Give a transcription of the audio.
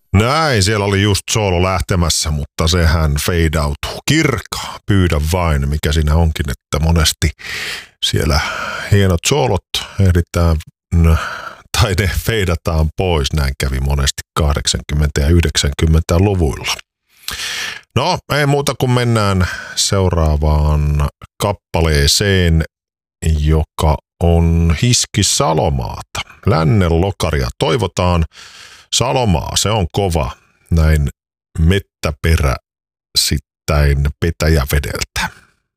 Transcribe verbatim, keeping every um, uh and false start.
Näin, siellä oli just soolo lähtemässä, mutta sehän feidautuu. Kirka, pyydä vain, mikä siinä onkin, että monesti siellä hienot soolot ehditään, tai ne feidataan pois. Näin kävi monesti kahdeksankymmentä- ja yhdeksänkymmentäluvuilla. No, ei muuta kuin mennään seuraavaan kappaleeseen, joka on Hiski Salomaata. Lännen lokaria toivotaan. Salomaa, se on kova, näin mettäperäsittäin Petäjävedeltä.